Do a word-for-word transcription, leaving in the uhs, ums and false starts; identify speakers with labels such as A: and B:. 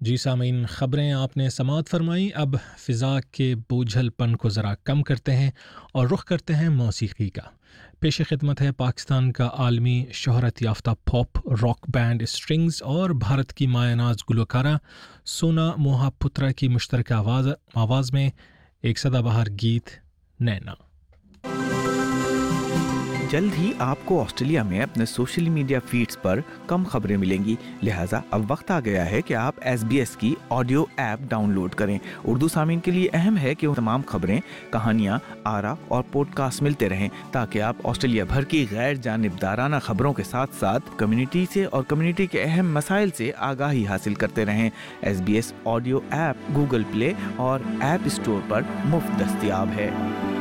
A: जी सामीन, ख़बरें आपने समाअत फरमाई। अब फ़िज़ा के बोझलपन को ज़रा कम करते हैं और रुख करते हैं मौसीकी का। पेश खिदमत है पाकिस्तान का आलमी शोहरत याफ्ता पॉप रॉक बैंड स्ट्रिंग्स और भारत की मायानाज गुलकारा सोना मोहापुत्रा की मुश्तरका आवाज़ आवाज़ में एक सदाबहार गीत नैना।
B: जल्द ही आपको ऑस्ट्रेलिया में अपने सोशल मीडिया फीड्स पर कम खबरें मिलेंगी, लिहाजा अब वक्त आ गया है कि आप एस बी एस की ऑडियो ऐप डाउनलोड करें। उर्दू सामीन के लिए अहम है कि तमाम खबरें, कहानियाँ, आरा और पॉडकास्ट मिलते रहें ताकि आप ऑस्ट्रेलिया भर की गैर जानिबदाराना खबरों के साथ साथ कम्युनिटी से और कम्युनिटी के अहम मसाइल से आगाही हासिल करते रहें। S B S audio app Google play और ऐप स्टोर पर मुफ्त दस्तयाब है।